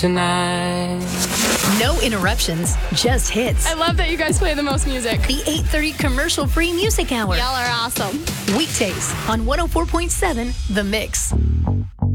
tonight. No interruptions, just hits. I love that you guys play the most music. The 8:30 commercial-free music hour. Y'all are awesome. Weekdays on 104.7 The Mix.